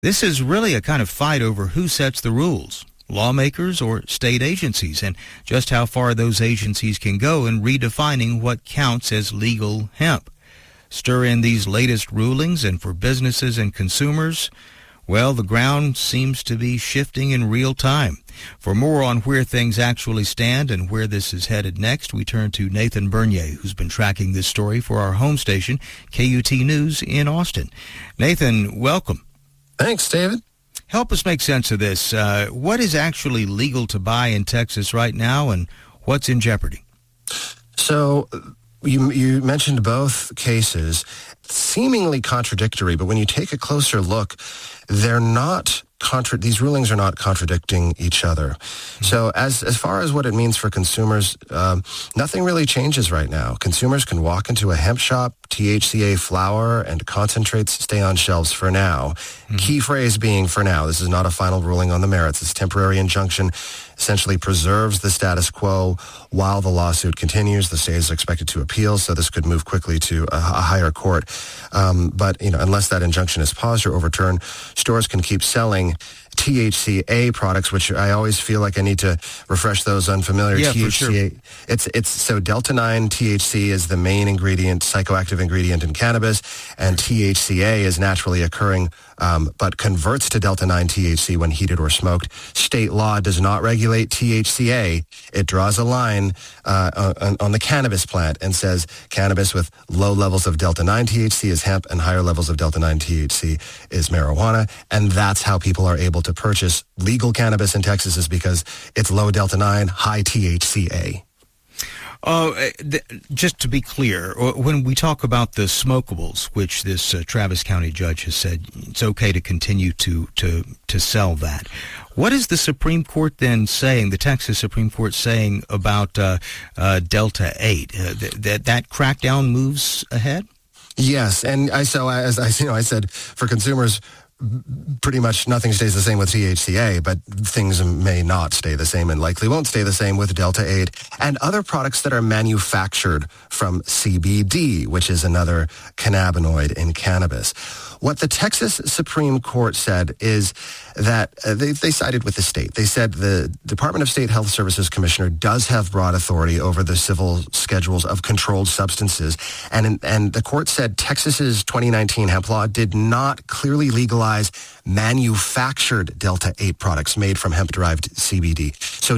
This is really a kind of fight over who sets the rules, lawmakers or state agencies, and just how far those agencies can go in redefining what counts as legal hemp. Stir in these latest rulings, and for businesses and consumers, well, the ground seems to be shifting in real time. For more on where things actually stand and where this is headed next, we turn to Nathan Bernier, who's been tracking this story for our home station, KUT News in Austin. Nathan, welcome. Thanks, David. Help us make sense of this. What is actually legal to buy in Texas right now, and what's in jeopardy? So you mentioned both cases, seemingly contradictory, but when you take a closer look, they're not these rulings are not contradicting each other. So as far as what it means for consumers, nothing really changes right now. Consumers can walk into a hemp shop, THCA flower and concentrates stay on shelves for now. Key phrase being for now. This is not a final ruling on the merits. This temporary injunction essentially preserves the status quo while the lawsuit continues. The state is expected to appeal, so this could move quickly to a higher court. But unless that injunction is paused or overturned, stores can keep selling THCA products, which I always feel like I need to refresh those unfamiliar. Yeah, THCA, for sure. It's so Delta-9 THC is the main ingredient, psychoactive ingredient in cannabis, and THCA is naturally occurring, but converts to Delta-9 THC when heated or smoked. State law does not regulate THCA. It draws a line on the cannabis plant and says cannabis with low levels of Delta-9 THC is hemp and higher levels of Delta-9 THC is marijuana, and that's how people are able to purchase legal cannabis in Texas, is because it's low Delta-9, high THCA. Just to be clear, when we talk about the smokables, which this Travis County judge has said it's okay to continue to sell that, what is the Supreme Court then saying, the Texas Supreme Court saying about Delta-8? That crackdown moves ahead? Yes, and I said, for consumers, pretty much nothing stays the same with THCA, but things may not stay the same and likely won't stay the same with Delta-8 and other products that are manufactured from CBD, which is another cannabinoid in cannabis. What the Texas Supreme Court said is that they sided with the state. They said the Department of State Health Services Commissioner does have broad authority over the civil schedules of controlled substances. And the court said Texas's 2019 hemp law did not clearly legalize manufactured Delta-8 products made from hemp-derived CBD. So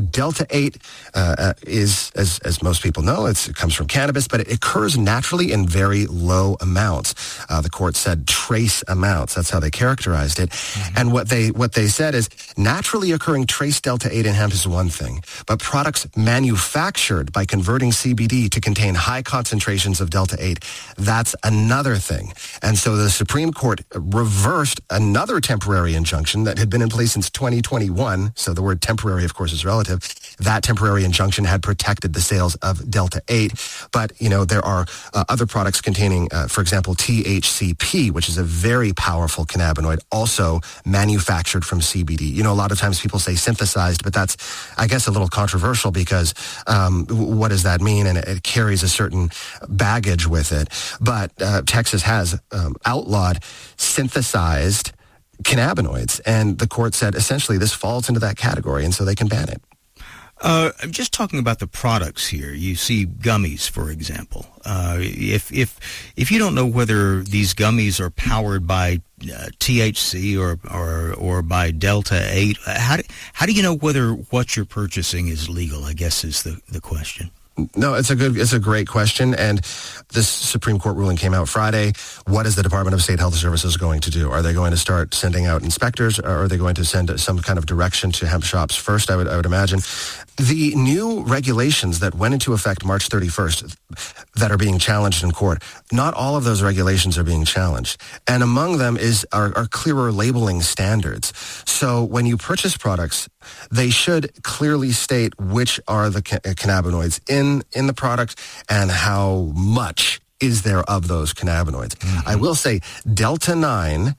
Delta-8 is, as most people know, it comes from cannabis, but it occurs naturally in very low amounts. The court said trace amounts. That's how they characterized it. And what they said is naturally occurring trace Delta-8 in hemp is one thing, but products manufactured by converting CBD to contain high concentrations of Delta-8, that's another thing. And so the Supreme Court reversed another temporary injunction that had been in place since 2021. So the word temporary, of course, is relative. That temporary injunction had protected the sales of Delta-8. But, there are other products containing, for example, THCP, which is a very powerful cannabinoid, also manufactured from CBD. A lot of times people say synthesized, but that's, I guess, a little controversial because what does that mean? And it carries a certain baggage with it. But Texas has outlawed synthesized cannabinoids, and the court said essentially this falls into that category, and so they can ban it. I'm just talking about the products here. You see gummies, for example. If you don't know whether these gummies are powered by THC or by Delta-8, how do you know whether what you're purchasing is legal, I guess is the question. No, it's a great question, and this Supreme Court ruling came out Friday. What is the Department of State Health Services going to do? Are they going to start sending out inspectors, or are they going to send some kind of direction to hemp shops first? I would imagine. The new regulations that went into effect March 31st that are being challenged in court, not all of those regulations are being challenged. And among them are clearer labeling standards. So when you purchase products, they should clearly state which are the cannabinoids in the product and how much is there of those cannabinoids. I will say Delta-9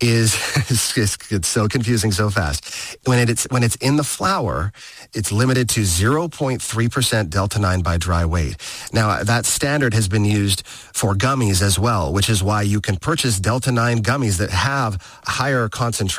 it's so confusing so fast. When it's in the flower, it's limited to 0.3% Delta-9 by dry weight. Now, that standard has been used for gummies as well, which is why you can purchase Delta-9 gummies that have higher concentration